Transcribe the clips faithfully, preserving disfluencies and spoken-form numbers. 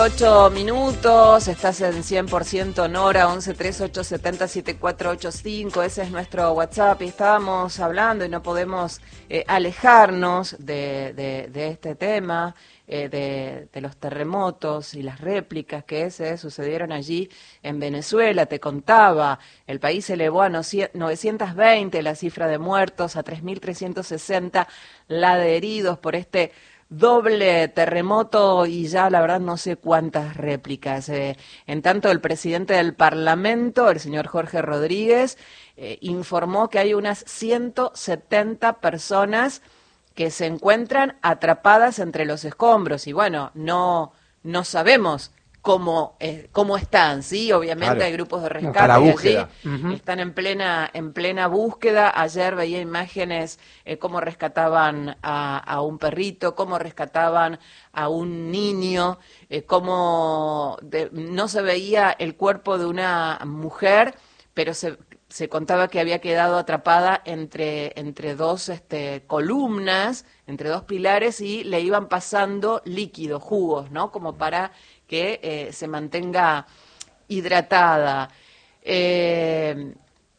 Ocho minutos, estás en cien por ciento Nora, once treinta y ocho setenta setenta y cuatro ochenta y cinco, ese es nuestro WhatsApp y estábamos hablando y no podemos eh, alejarnos de, de, de este tema, eh, de, de los terremotos y las réplicas que se sucedieron allí en Venezuela. Te contaba, el país elevó a novecientos veinte la cifra de muertos, a tres mil trescientos sesenta la de heridos por este doble terremoto y ya la verdad no sé cuántas réplicas. Eh, en tanto, el presidente del Parlamento, el señor Jorge Rodríguez, eh, informó que hay unas ciento setenta personas que se encuentran atrapadas entre los escombros y bueno, no, no sabemos cómo, eh, cómo están, ¿sí? Obviamente claro, hay grupos de rescate allí, uh-huh. Están en plena, en plena búsqueda. Ayer veía imágenes eh, cómo rescataban a, a un perrito, cómo rescataban a un niño, eh, cómo de, no se veía el cuerpo de una mujer, pero se, se contaba que había quedado atrapada entre, entre dos este, columnas, entre dos pilares y le iban pasando líquidos, jugos, ¿no? Como para que eh, se mantenga hidratada. Eh,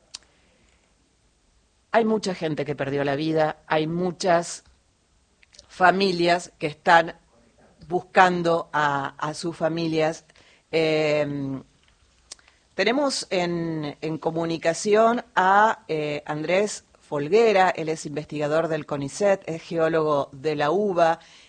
hay mucha gente que perdió la vida, hay muchas familias que están buscando a, a sus familias. Eh, tenemos en, en comunicación a eh, Andrés Folguera, él es investigador del CONICET, es geólogo de la UBA.